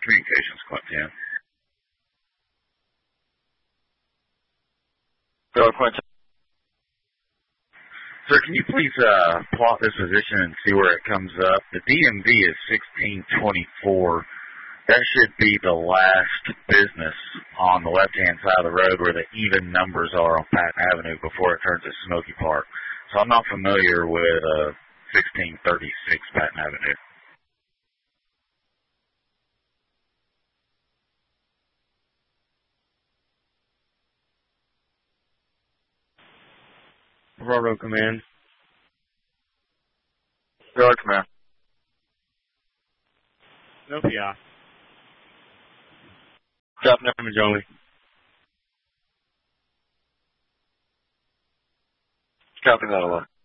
Communications, Quintin. Go, Quintin. Sir, can you please plot this position and see where it comes up? The DMV is 1624. That should be the last business on the left-hand side of the road where the even numbers are on Patton Avenue before it turns to Smoky Park. So I'm not familiar with 1636 Patton Avenue. Railroad Command. Railroad Command. No PI. Captain Joey. Copy that, 11.